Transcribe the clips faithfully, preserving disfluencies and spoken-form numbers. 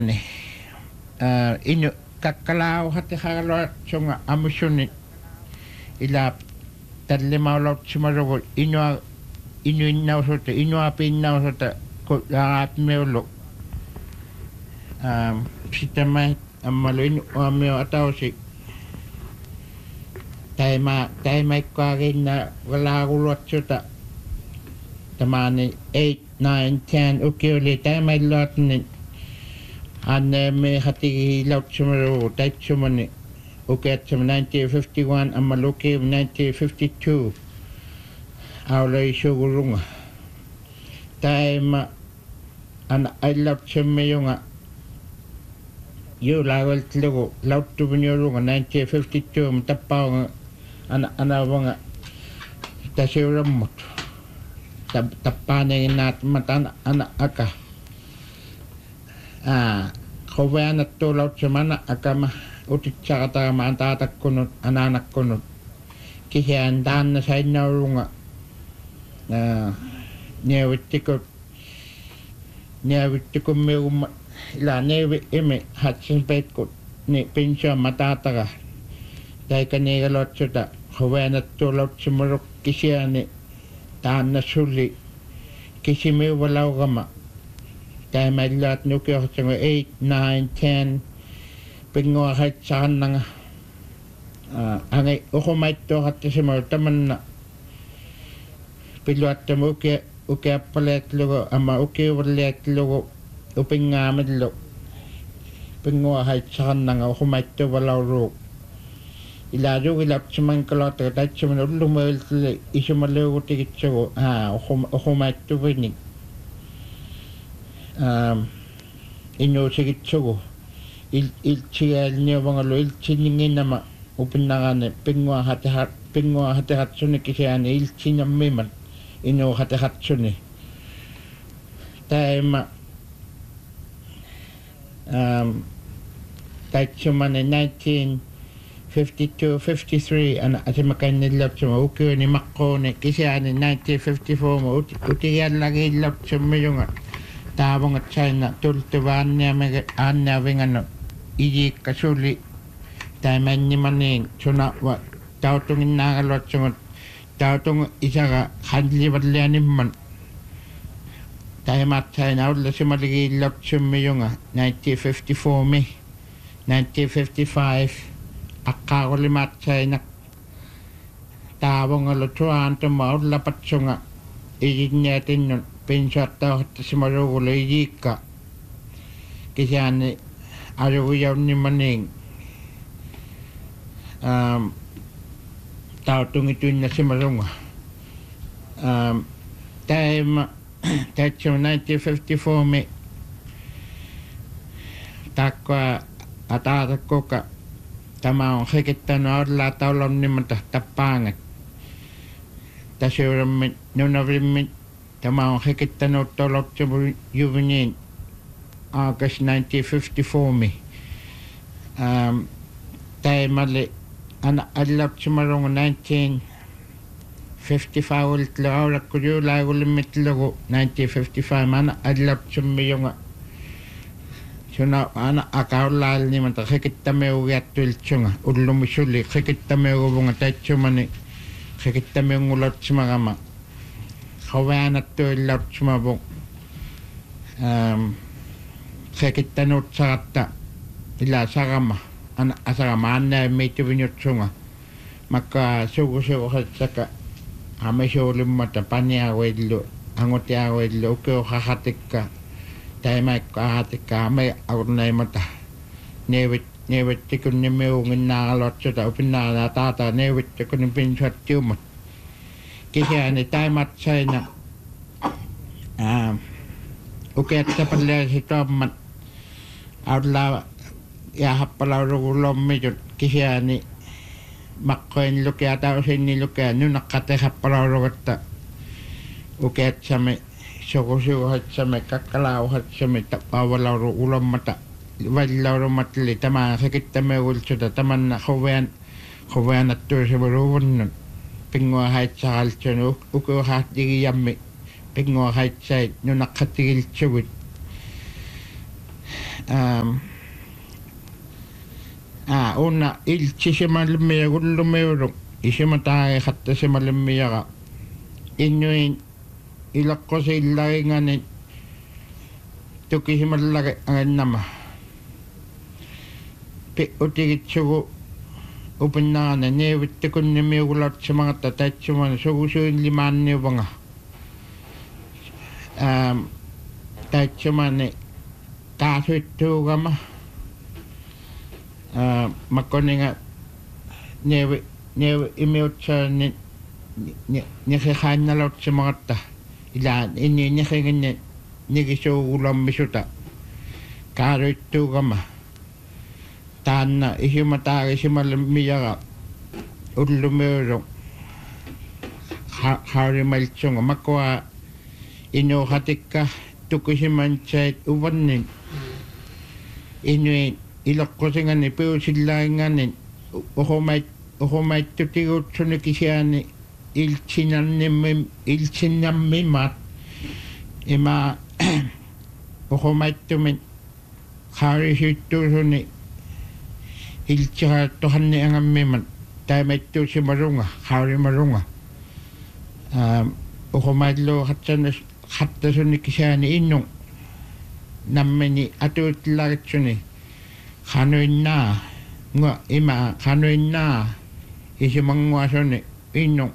ni uh, inu kakkalao hati haraloa chunga amusuni ila talle maulot sumarugo inu inu innausota inu api innausota ko laat meolo um sitamai amalo inu ameo atausi taima taima kwagina wala gulot suta tamani eight nine ten ukiuli taima lot ni ane me hati laut sumarugo tait sumani uket sum nineteen fifty-one amaluki nineteen fifty-two aulai sugurunga taima ana ailaut summayunga yu lawal tlugo laut tubunyorunga nineteen fifty-two mtappaunga ana ana wanga tasiuramut tab tappane nat matan ana aka ah khawana to laut sumana akama utitsakata maantatakkunut ananakkunut kihian taanna sainnaurunga na neewittikut neewittikummiugumma ila neewi ime hatsinpeitkut ni pinsua mataataka taikanigalotsuta khawanattuulautsumuruk kisiani taanna sulli kisimiuvalaugama taimaillaat nukiortsunga eight nine ten pingoa hait saannanga angai uhumaitto hattisimo tamanna piluattamu uke uke appaleet lugo ama uke urleet lugo upingaamillu pingoa hait saannanga uhumaitto walauruuk ilarugi lapsiman kalota taitsuman ullumailtile isumaluugutikitsugu a uhumaitto vinik um inuusigitsugu il il chiel ne wangalo il chininginama upinangane pingwa hate hat pingwa hate hatsune kisiane il chinammeman ino hate hatsune taima um taitsumane nineteen fifty-two fifty-three ana asimakane lapsuma ukuni makkone kisiane nineteen fifty-four mo utiyan lagi lapsuma yunga tawang China tultuwannya me annya wingano iji kasuli taiman ni maning chuna wa tautungin nagalot sungot tautung isaga handli wadliani man taimat China ulla simaligi lop summiyunga nineteen fifty-four me nineteen fifty-five akkaulimat China tawang alotuan tumaud lapat sunga iji nyatin pinsata simarugo leika kisiane arugo yauni maning um tautung itu na simarunga um time tacho nineteen fifty-four me takwa atata koka tamang hekitano la taulon ni mata tapangat tasiuram nunavim tamang hekitano tolok chubu yuvenin August nineteen fifty-four me um taimale ana adlap chumarong nineteen fifty-five ulit laura kuyo lago limit lago nineteen fifty-five mana adlap chumiyonga suna ana akaulal ni manta hekitame ugatul chunga ullumusuli hekitame ubunga tachumani hekitame ngulot chumagama khawana to lot chumabong um sekitanut sarata ila sarama ana asarama anna metu vinyutsunga maka sugu sugu hatsaka amesho limata pania wedlo angotia wedlo ko hahatika taima kahatika me aurnai mata nevet nevet tikun nemeu ngina lot chota upina na tata nevet tikun pin chat tumut kisiane taimat China um uket tapalle hitomat outla ya hapala rugulom medyo kisiane makkoin lukiata usinni lukia nu nakate hapala rugata uket same sokosu hat same kakala hat same tapawala rugulom mata wala matli tama sakit tame ulchuta taman khowen khowen atto seborun pingwa hait sal chanu uko hat digi yamme pingwa hait sai nu nakatigil chubut um a ona ilchi semalme gullumeuru isematae khatta semalmeyaga innuin ilaqqosi illaringani tukisimallaga angannama pe utigitsugu upennaana neevittukunnimiugulatsimagatta taitsumana sugusuin limaanniuvanga um taitsumane taasuittuugama uh, makoninga nevi nevi imiutsaani nikikhaannalautsumagatta ilaan inni nikinginne nikisuugulommisuta kaaruittuugama taanna ihimataagisimallimiyaga ullumeuru haurimaltsunga makua inuuhatikka tukisimantsait uvannin inui iloqqusingani piusillainganin uhumait uhumaittutigutsunni kisiani iltsinannimmim iltsinnammimat ima uhumaittumin haarisittuusuni iltsihaattuhanni angammimat taimaittuusimarunga haurimarunga um uhumaillu hatsanas hattasunni kisiani innung nammini atuutlagitsuni hanuinnaa ngua ima hanuinnaa isimanguasuni innung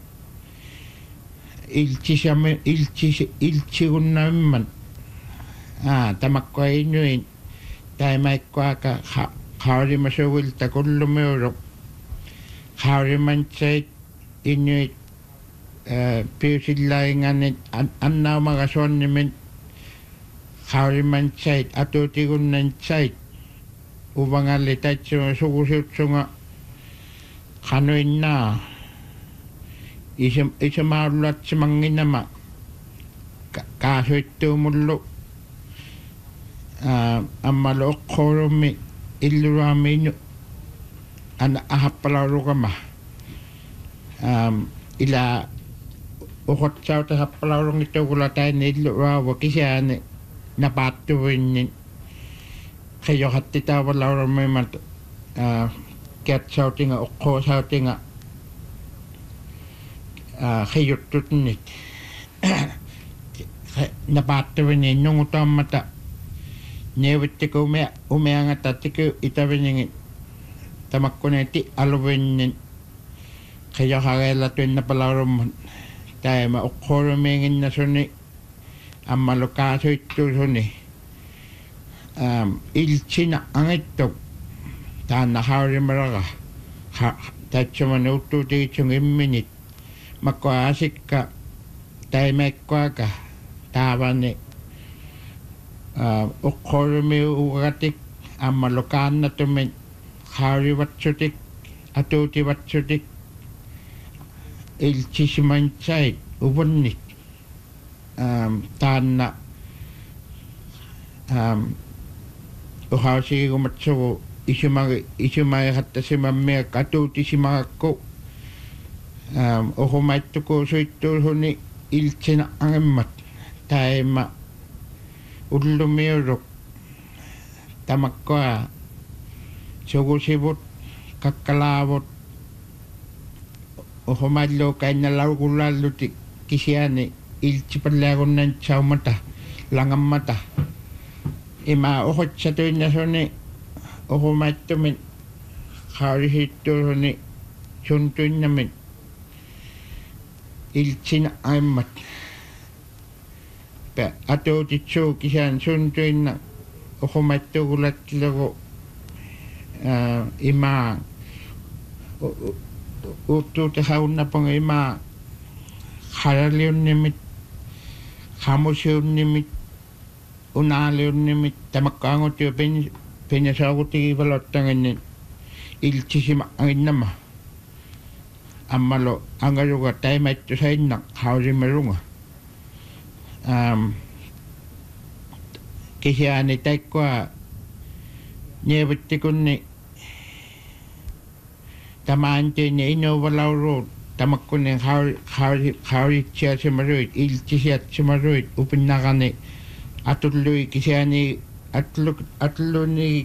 iltsisame iltsis iltsigunnamman a tamakkua innuin taimaikkuaka haurimasuvilta kullumiuru haurimantsait innuit piusillainganit annaumagasuannimin haurimantsait atuutigunnansait uvangalli taitsuma sugusiutsunga hanuinnaa isam isamaarulatsimangginama kaasuittuumullu ammalu oqqorummi illuraamiinu ana ahappalaurugama um ila uqotsauta happalaurungittuugulataini illuraawa kisiaani napaattuvinnin qiyohattitaavalaurummimat uh kiatsautinga oqqoosautinga uh qiyuttutnit napaattuvinni nungutammata neevittiku umea umeangatatiku itaviningit tamakkuneeti aluvinnin qiyohageellatuinnapalaurumman taima oqqorumiinginnasuni ammalu kaasuittuusuni um iltsina angittuk taanna haurimaraga taitsumani uttuutigitsung imminit makkua asikka taimaikkuaka taavani oqqorumi ugatik ammalu kaannatumin haurivatsutik atuutivatsutik iltsisimantsait uvannit um taanna um uhausigigumatsugu isimagi isimagi hattasimammia katuutisimagakku um uhumaittuku suittuusuni iltsina angemmat taima ullumiuruk tamakkua sugusivut kakkalaavut uhumaillu kainnalarugulaalluti kisiani iltsipallaagunnantsaumata langammata ima uhutsatuinnasuni uhumaittumin haurisittuusuni suntuinnamin iltsina aimmat pe atuutitsuu kisian suntuinna uhumaittugulattilugu ima uttuutehaunnapanga ima haraliunnimit hamusiunnimit unaaliunnimit tamakkaangutiu pen penasaagutigivalottangannit iltsisima anginnama ammalu angaruga taimaittusainnaq haurimarunga um kisiani taikkua nievittikunni tamaantiini inuvalauruut tamakkunni hauri hauri hauritsiasimaruit iltsisiatsimaruit upinnaqani atullui kisiani atlu atluni